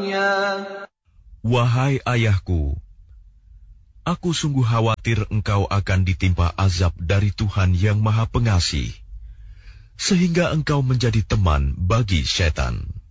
دنيا. Wahai ayahku, aku sungguh khawatir engkau akan ditimpa azab dari Tuhan yang Maha Pengasih, sehingga engkau menjadi teman bagi setan.